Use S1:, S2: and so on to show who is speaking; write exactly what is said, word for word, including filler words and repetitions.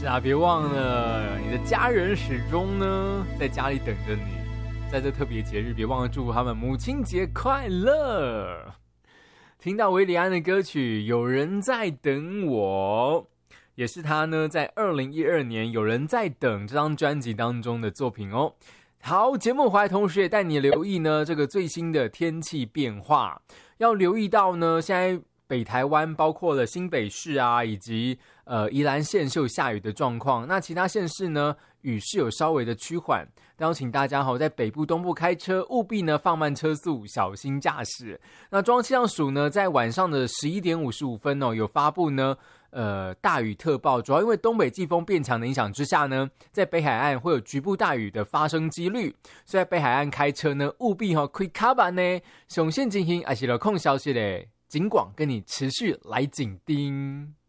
S1: 是啊，别忘了你的家人始终呢在家里等着你，在这特别节日别忘了祝福他们母亲节快乐。听到维里安的歌曲有人在等我，也是他呢在二零一二年有人在等这张专辑当中的作品哦。好，节目回来同时也带你留意呢这个最新的天气变化，要留意到呢现在北台湾包括了新北市啊以及呃宜兰县是有下雨的状况，那其他县市呢雨是有稍微的趋缓，邀请大家在北部东部开车务必呢放慢车速，小心驾驶。那中央气象署呢在晚上的十一点五十五分哦有发布呢呃，大雨特报，主要因为东北季风变强的影响之下呢，在北海岸会有局部大雨的发生几率，所以在北海岸开车呢，务必哈开卡板呢，上线进行还是有空消息嘞，警广跟你持续来紧盯。